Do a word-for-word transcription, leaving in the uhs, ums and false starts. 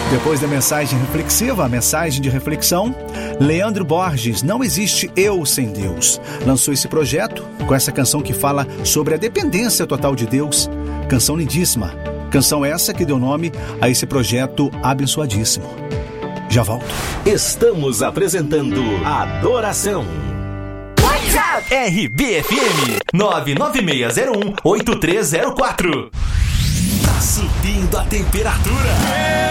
Depois da mensagem reflexiva, a mensagem de reflexão, Leandro Borges, Não Existe Eu Sem Deus, lançou esse projeto com essa canção que fala sobre a dependência total de Deus. Canção lindíssima. Canção essa que deu nome a esse projeto abençoadíssimo. Já volto. Estamos apresentando Adoração. WhatsApp R B F M nove nove seis zero um oito três zero quatro. Tá subindo a temperatura.